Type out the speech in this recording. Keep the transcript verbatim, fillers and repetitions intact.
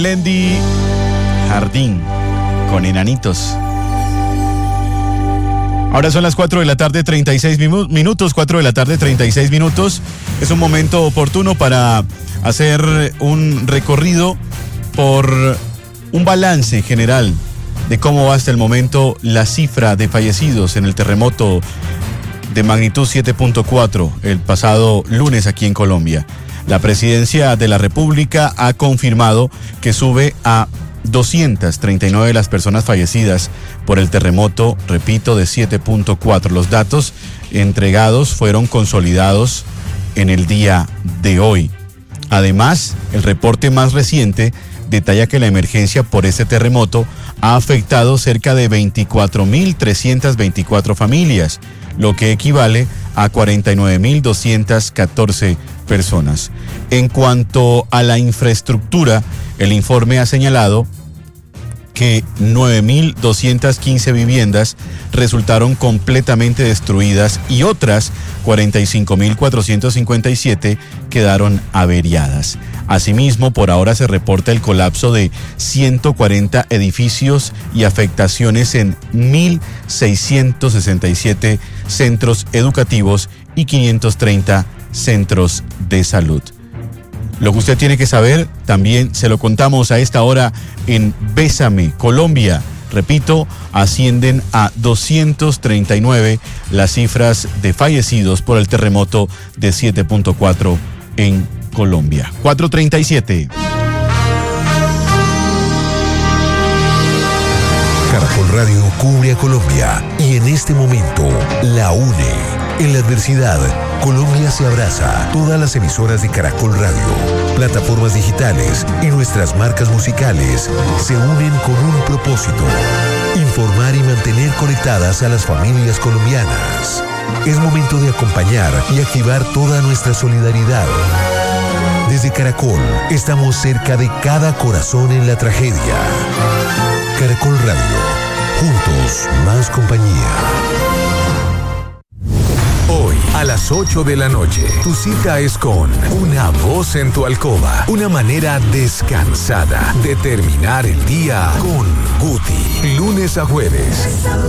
Lendi Jardín con Enanitos. Ahora son las cuatro de la tarde, treinta y seis minutos, cuatro de la tarde, treinta y seis minutos. Es un momento oportuno para hacer un recorrido por un balance general de cómo va hasta el momento la cifra de fallecidos en el terremoto de magnitud siete punto cuatro el pasado lunes aquí en Colombia. La Presidencia de la República ha confirmado que sube a doscientas treinta y nueve las personas fallecidas por el terremoto, repito, de siete punto cuatro. Los datos entregados fueron consolidados en el día de hoy. Además, el reporte más reciente detalla que la emergencia por este terremoto ha afectado cerca de veinticuatro mil trescientas veinticuatro familias, lo que equivale a cuarenta y nueve mil doscientas catorce personas. En cuanto a la infraestructura, el informe ha señalado que nueve mil doscientas quince viviendas resultaron completamente destruidas y otras cuarenta y cinco mil cuatrocientas cincuenta y siete quedaron averiadas. Asimismo, por ahora se reporta el colapso de ciento cuarenta edificios y afectaciones en mil seiscientos sesenta y siete centros educativos y quinientos treinta centros de salud. Lo que usted tiene que saber, también se lo contamos a esta hora en Bésame, Colombia. Repito, ascienden a doscientos treinta y nueve las cifras de fallecidos por el terremoto de siete punto cuatro en Colombia. cuatro treinta y siete. Caracol Radio cubre a Colombia y en este momento la une. En la adversidad, Colombia se abraza. Todas las emisoras de Caracol Radio, plataformas digitales y nuestras marcas musicales se unen con un propósito: informar y mantener conectadas a las familias colombianas. Es momento de acompañar y activar toda nuestra solidaridad. Desde Caracol, estamos cerca de cada corazón en la tragedia. Caracol Radio, juntos, más compañía. Hoy, a las ocho de la noche, tu cita es con Una Voz en tu Alcoba. Una manera descansada de terminar el día con Guti. Lunes a jueves,